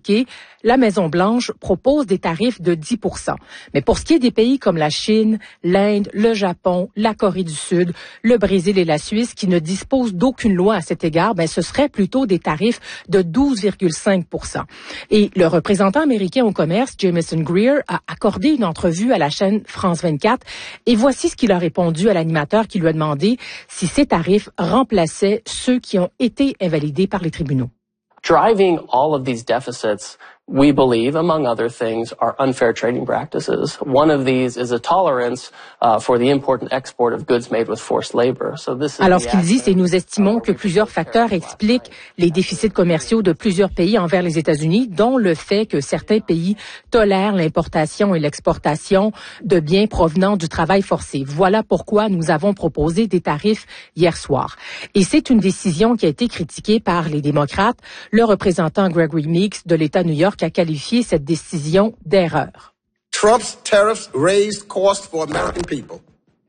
communiqué, la Maison-Blanche propose des tarifs de 10 %. Mais pour ce qui est des pays comme la Chine, l'Inde, le Japon, la Corée du Sud, le Brésil et la Suisse qui ne disposent d'aucune loi à cet égard, ce serait plutôt des tarifs de 12,5 %. Et le représentant américain au commerce, Jamieson Greer, a accordé une entrevue à la chaîne France 24 et voici ce qu'il a répondu à l'animateur qui lui a demandé si ces tarifs remplaçaient ceux qui ont été invalidés par les tribunaux. Driving all of these deficits, we believe, among other things, are unfair trading practices. One of these is a tolerance for the import and export of goods made with forced labor. Alors, ce qu'il dit, c'est nous estimons que plusieurs facteurs expliquent les déficits commerciaux de plusieurs pays envers les États-Unis, dont le fait que certains pays tolèrent l'importation et l'exportation de biens provenant du travail forcé. Voilà pourquoi nous avons proposé des tarifs hier soir. Et c'est une décision qui a été critiquée par les démocrates. Le représentant Gregory Meeks de l'État de New York a qualifié cette décision d'erreur. Trump's tariffs raised costs for American people,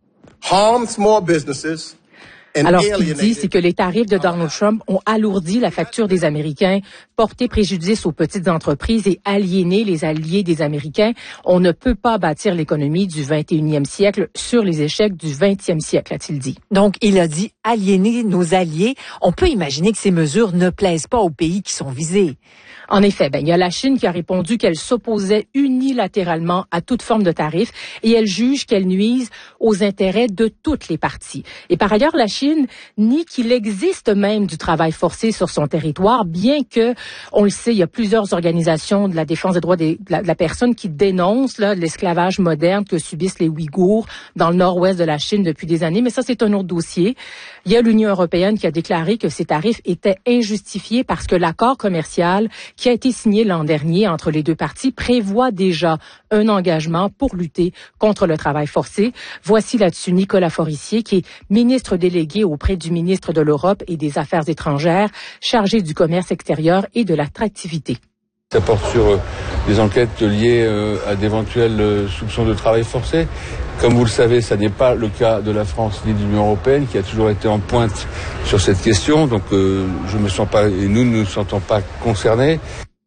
harmed small businesses. Alors, ce qu'il dit, c'est que les tarifs de Donald Trump ont alourdi la facture des Américains, porté préjudice aux petites entreprises et aliéné les alliés des Américains. On ne peut pas bâtir l'économie du 21e siècle sur les échecs du 20e siècle, a-t-il dit. Donc, il a dit aliéner nos alliés. On peut imaginer que ces mesures ne plaisent pas aux pays qui sont visés. En effet, il y a la Chine qui a répondu qu'elle s'opposait unilatéralement à toute forme de tarif et elle juge qu'elle nuise aux intérêts de toutes les parties. Et par ailleurs, la Chine nie qu'il existe même du travail forcé sur son territoire, bien que, on le sait, il y a plusieurs organisations de la défense des droits de la personne qui dénoncent l'esclavage moderne que subissent les Ouïghours dans le nord-ouest de la Chine depuis des années. Mais ça, c'est un autre dossier. Il y a l'Union européenne qui a déclaré que ces tarifs étaient injustifiés parce que l'accord commercial qui a été signé l'an dernier entre les deux parties prévoit déjà un engagement pour lutter contre le travail forcé. Voici là-dessus Nicolas Forissier, qui est ministre délégué auprès du ministre de l'Europe et des Affaires étrangères, chargé du commerce extérieur et de l'attractivité. Ça porte sur des enquêtes liées à d'éventuels soupçons de travail forcé. Comme vous le savez, ça n'est pas le cas de la France ni de l'Union européenne qui a toujours été en pointe sur cette question. Donc je me sens pas et nous ne nous sentons pas concernés.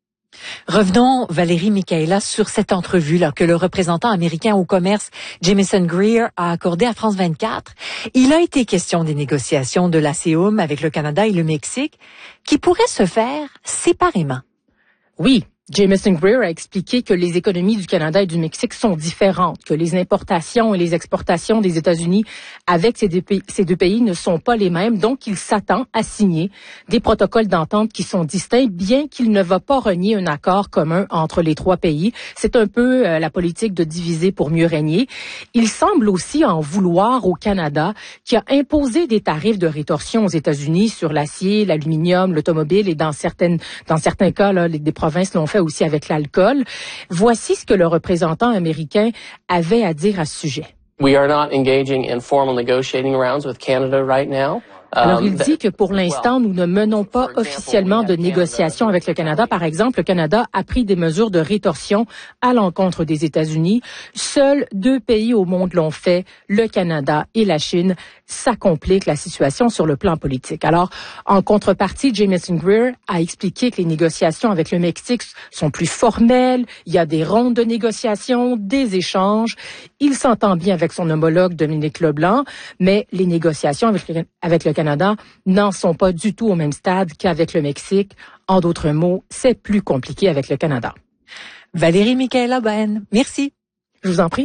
Revenons, Valérie Michaela, sur cette entrevue-là que le représentant américain au commerce, Jamieson Greer, a accordée à France 24. Il a été question des négociations de l'ASEAN avec le Canada et le Mexique qui pourraient se faire séparément. Oui. Jamieson Greer a expliqué que les économies du Canada et du Mexique sont différentes, que les importations et les exportations des États-Unis avec ces deux pays ne sont pas les mêmes. Donc, il s'attend à signer des protocoles d'entente qui sont distincts, bien qu'il ne va pas renier un accord commun entre les trois pays. C'est un peu la politique de diviser pour mieux régner. Il semble aussi en vouloir au Canada, qui a imposé des tarifs de rétorsion aux États-Unis sur l'acier, l'aluminium, l'automobile et dans certains cas, des provinces l'ont fait aussi avec l'alcool. Voici ce que le représentant américain avait à dire à ce sujet. We are not engaging in formal negotiating rounds with Canada right now. Alors, il dit que pour l'instant, nous ne menons pas officiellement de négociations avec le Canada. Par exemple, le Canada a pris des mesures de rétorsion à l'encontre des États-Unis. Seuls 2 pays au monde l'ont fait, le Canada et la Chine. Ça complique la situation sur le plan politique. Alors, en contrepartie, Jamieson Greer a expliqué que les négociations avec le Mexique sont plus formelles. Il y a des rondes de négociations, des échanges. Il s'entend bien avec son homologue Dominique Leblanc, mais les négociations avec le Canada n'en sont pas du tout au même stade qu'avec le Mexique. En d'autres mots, c'est plus compliqué avec le Canada. Valérie Michaela Ben, merci. Je vous en prie.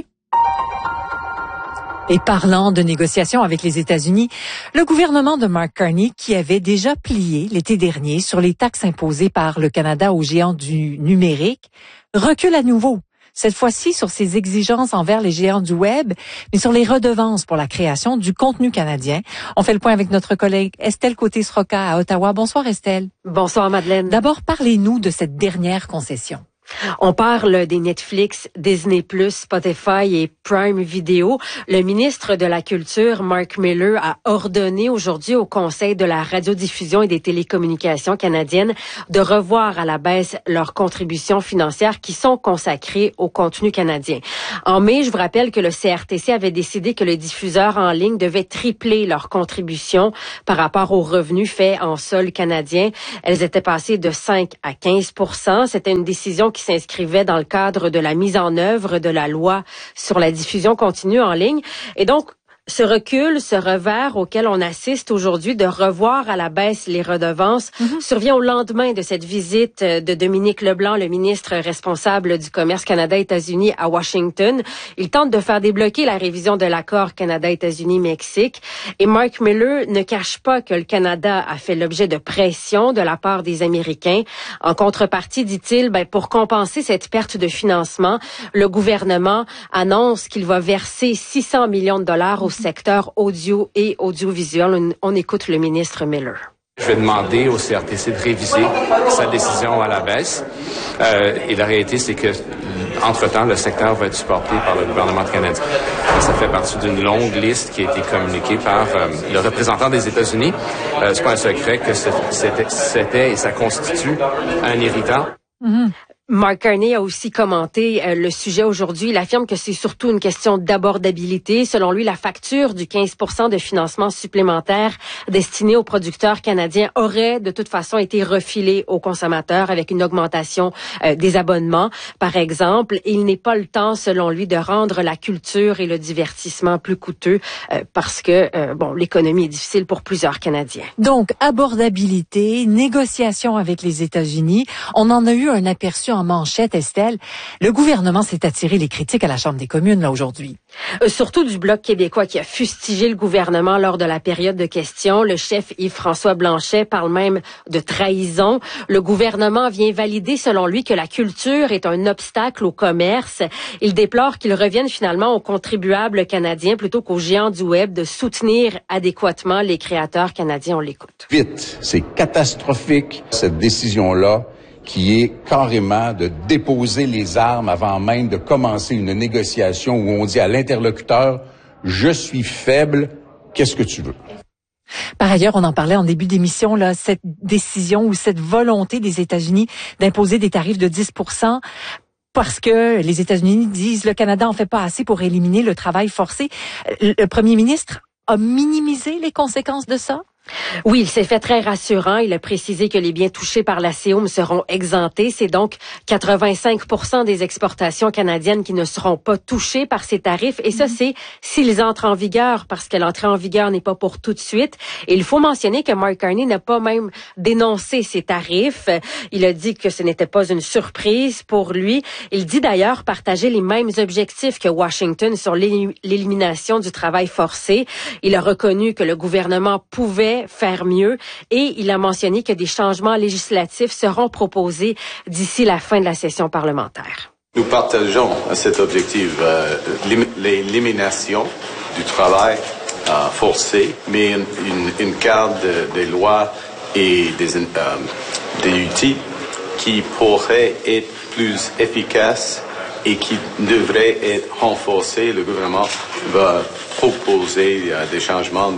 Et parlant de négociations avec les États-Unis, le gouvernement de Mark Carney, qui avait déjà plié l'été dernier sur les taxes imposées par le Canada aux géants du numérique, recule à nouveau. Cette fois-ci sur ses exigences envers les géants du web, mais sur les redevances pour la création du contenu canadien. On fait le point avec notre collègue Estelle Côté-Sroka à Ottawa. Bonsoir Estelle. Bonsoir Madeleine. D'abord, parlez-nous de cette dernière concession. On parle des Netflix, Disney+, Spotify et Prime Video. Le ministre de la Culture, Mark Miller, a ordonné aujourd'hui au Conseil de la radiodiffusion et des télécommunications canadiennes de revoir à la baisse leurs contributions financières qui sont consacrées au contenu canadien. En mai, je vous rappelle que le CRTC avait décidé que les diffuseurs en ligne devaient tripler leurs contributions par rapport aux revenus faits en sol canadien. Elles étaient passées de 5 à 15 %. C'était une décision qui s'inscrivait dans le cadre de la mise en œuvre de la loi sur la diffusion continue en ligne. Et donc, ce recul, ce revers auquel on assiste aujourd'hui de revoir à la baisse les redevances survient au lendemain de cette visite de Dominique Leblanc, le ministre responsable du commerce Canada-États-Unis à Washington. Il tente de faire débloquer la révision de l'accord Canada-États-Unis-Mexique. Et Mark Miller ne cache pas que le Canada a fait l'objet de pression de la part des Américains. En contrepartie, dit-il, pour compenser cette perte de financement, le gouvernement annonce qu'il va verser 600 millions de dollars au secteur audio et audiovisuel. On écoute le ministre Miller. Je vais demander au CRTC de réviser sa décision à la baisse. Et la réalité, c'est que, entre-temps, le secteur va être supporté par le gouvernement canadien. Ça fait partie d'une longue liste qui a été communiquée par le représentant des États-Unis. C'est pas un secret que c'était et ça constitue un irritant. Mark Carney a aussi commenté le sujet aujourd'hui. Il affirme que c'est surtout une question d'abordabilité. Selon lui, la facture du 15 % de financement supplémentaire destiné aux producteurs canadiens aurait de toute façon été refilée aux consommateurs avec une augmentation des abonnements, par exemple. Et il n'est pas le temps, selon lui, de rendre la culture et le divertissement plus coûteux parce que, l'économie est difficile pour plusieurs Canadiens. Donc, abordabilité, négociation avec les États-Unis. On en a eu un aperçu en manchette, Estelle. Le gouvernement s'est attiré les critiques à la Chambre des communes, là, aujourd'hui. Surtout du Bloc québécois qui a fustigé le gouvernement lors de la période de questions. Le chef Yves-François Blanchet parle même de trahison. Le gouvernement vient valider, selon lui, que la culture est un obstacle au commerce. Il déplore qu'il revienne finalement aux contribuables canadiens plutôt qu'aux géants du web de soutenir adéquatement les créateurs canadiens. On l'écoute. Vite, c'est catastrophique, cette décision-là, qui est carrément de déposer les armes avant même de commencer une négociation où on dit à l'interlocuteur « Je suis faible, qu'est-ce que tu veux ?» Par ailleurs, on en parlait en début d'émission, là, cette décision ou cette volonté des États-Unis d'imposer des tarifs de 10 % parce que les États-Unis disent le Canada en fait pas assez pour éliminer le travail forcé. Le premier ministre a minimisé les conséquences de ça? Oui, il s'est fait très rassurant. Il a précisé que les biens touchés par la CEUM seront exemptés. C'est donc 85 % des exportations canadiennes qui ne seront pas touchées par ces tarifs. Et ça, c'est s'ils entrent en vigueur, parce que l'entrée en vigueur n'est pas pour tout de suite. Et il faut mentionner que Mark Carney n'a pas même dénoncé ces tarifs. Il a dit que ce n'était pas une surprise pour lui. Il dit d'ailleurs partager les mêmes objectifs que Washington sur l'élimination du travail forcé. Il a reconnu que le gouvernement pouvait faire mieux et il a mentionné que des changements législatifs seront proposés d'ici la fin de la session parlementaire. Nous partageons cet objectif, l'élimination du travail forcé, mais une carte des lois et des outils qui pourraient être plus efficaces et qui devraient être renforcés. Le gouvernement va proposer des changements.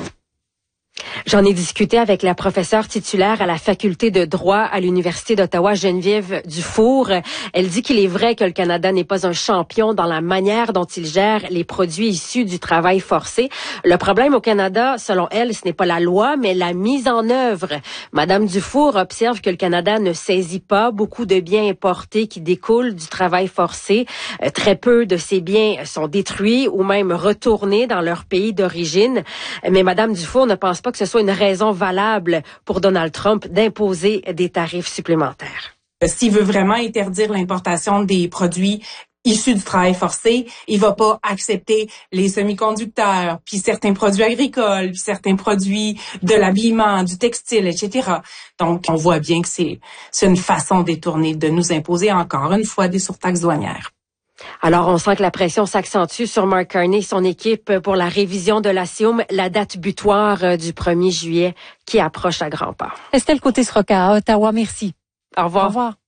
J'en ai discuté avec la professeure titulaire à la faculté de droit à l'Université d'Ottawa, Geneviève Dufour. Elle dit qu'il est vrai que le Canada n'est pas un champion dans la manière dont il gère les produits issus du travail forcé. Le problème au Canada, selon elle, ce n'est pas la loi, mais la mise en œuvre. Madame Dufour observe que le Canada ne saisit pas beaucoup de biens importés qui découlent du travail forcé. Très peu de ces biens sont détruits ou même retournés dans leur pays d'origine. Mais Madame Dufour ne pense pas que ce soit une raison valable pour Donald Trump d'imposer des tarifs supplémentaires. S'il veut vraiment interdire l'importation des produits issus du travail forcé, il va pas accepter les semi-conducteurs, puis certains produits agricoles, puis certains produits de l'habillement, du textile, etc. Donc, on voit bien que c'est une façon détournée de nous imposer encore une fois des surtaxes douanières. Alors, on sent que la pression s'accentue sur Mark Carney et son équipe pour la révision de la CEUM, la date butoir du 1er juillet qui approche à grands pas. Estelle Côté-Sroca à Ottawa, merci. Au revoir. Au revoir.